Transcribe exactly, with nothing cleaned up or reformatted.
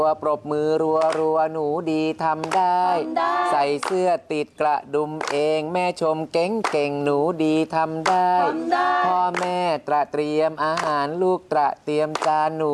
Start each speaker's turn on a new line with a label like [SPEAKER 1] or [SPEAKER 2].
[SPEAKER 1] ตัวปรบมือรัวรัวหนูดีทำได้ ใส่เสื้อติดกระดุมเองแม่ชมเก่งเก่งหนูดีทำได้พ่อแม่ตระเตรียมอาหารลูกตระเตรียมจานหนู